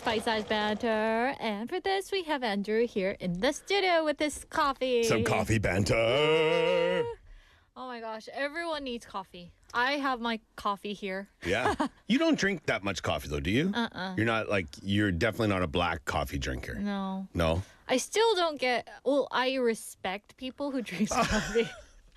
Bite Size Banter. And for this, we have Andrew here in the studio with his coffee. Some coffee banter. Oh my gosh, everyone needs coffee. I have my coffee here. Yeah. You don't drink that much coffee, though, do you? You're definitely not a black coffee drinker. No. No? I still don't get, I respect people who drink coffee.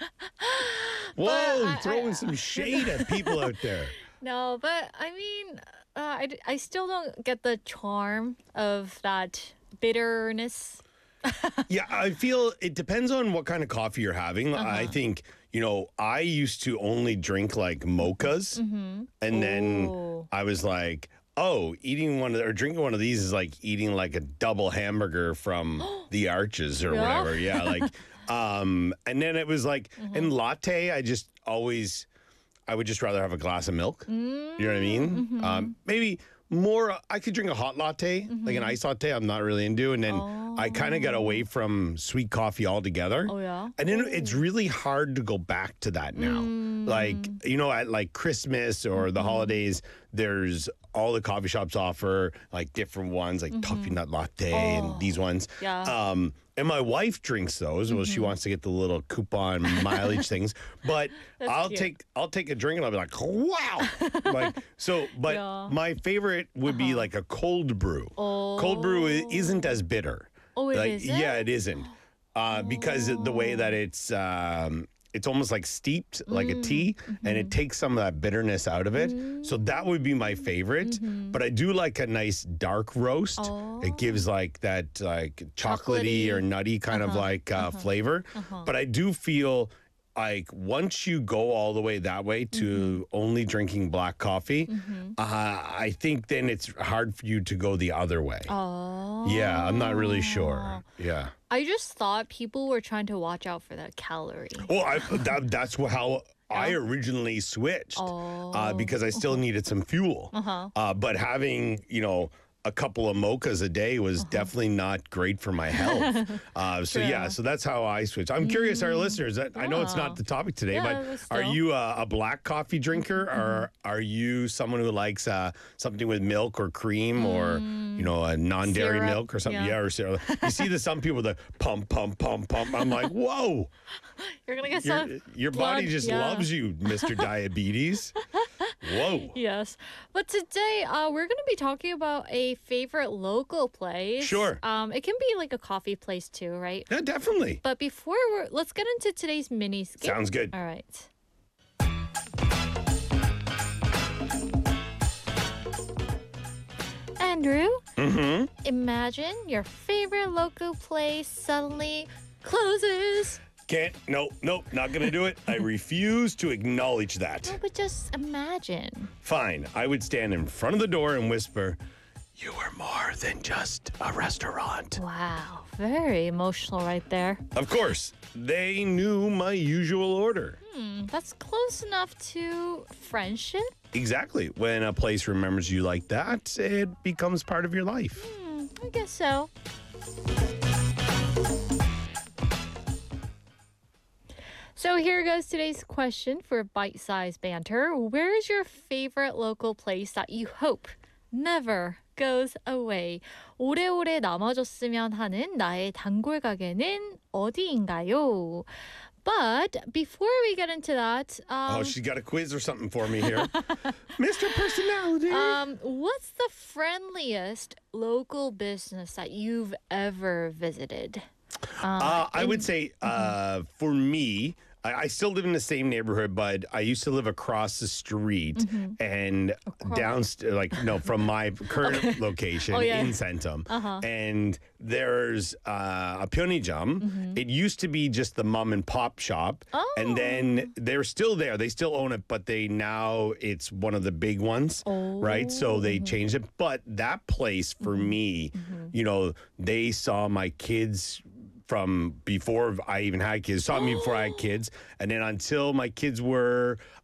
Whoa, throwing some shade at people out there. No, but I mean, I still don't get the charm of that bitterness. Yeah, I feel it depends on what kind of coffee you're having. I think, I used to only drink like mochas. And then I was like, drinking one of these is like eating like a double hamburger from the Arches or whatever. Yeah, and then it was like, in latte, I would just rather have a glass of milk. You know what I mean? Maybe more, I could drink a hot latte, like an iced latte, I'm not really into. And then I kind of got away from sweet coffee altogether. Oh, yeah? And then it's really hard to go back to that now. At like Christmas or the holidays, there's all the coffee shops offer like different ones, like toffee nut latte and these ones. Yeah. And my wife drinks those. Well, she wants to get the little coupon mileage things. But I'll take a drink and I'll be like, wow. My favorite would be like a cold brew. Cold brew isn't as bitter. Oh, it isn't? Yeah, it isn't. Because the way that it's almost like steeped like a tea, and it takes some of that bitterness out of it. So that would be my favorite. But I do like a nice dark roast. It gives like that like chocolatey or nutty kind of like flavor. But I do feel like once you go all the way that way to only drinking black coffee, I think then it's hard for you to go the other way. Yeah, I'm not really sure. Yeah. I just thought people were trying to watch out for the calorie. Well, that's how I originally switched because I still needed some fuel. But having, a couple of mochas a day was definitely not great for my health. So that's how I switched. I'm curious, our listeners, I know it's not the topic today, but are you a black coffee drinker or are you someone who likes something with milk or cream or, a non-dairy Syrup. milk or something? Yeah, or syrup. You see some people that pump, pump, pump, pump. I'm like, whoa. You're going to get some your blood. body just loves you, Mr. Diabetes. Whoa. Yes. But today, we're going to be talking about a favorite local place. Sure. It can be like a coffee place too, right? Yeah, definitely. But before, let's get into today's mini skit. Sounds good. All right. Andrew, imagine your favorite local place suddenly closes. Nope, not gonna do it. I refuse to acknowledge that. No, but just imagine. Fine, I would stand in front of the door and whisper, "You are more than just a restaurant." Wow, very emotional right there. Of course, they knew my usual order. That's close enough to friendship. Exactly. When a place remembers you like that, it becomes part of your life. I guess so. So here goes today's question for bite-sized banter. Where is your favorite local place that you hope never goes away? 오래오래 남아줬으면 하는 나의 단골 가게는 어디인가요? But before we get into that, she's got a quiz or something for me here. Mr. Personality. What's the friendliest local business that you've ever visited? I would say for me, I still live in the same neighborhood, but I used to live across the street and from my current location in Centum. And there's a Pyeongjam. It used to be just the mom and pop shop. And then they're still there. They still own it, but it's one of the big ones, right? So they changed it. But that place for me, they saw my kids from before I even had kids, saw me before I had kids. And then until my kids were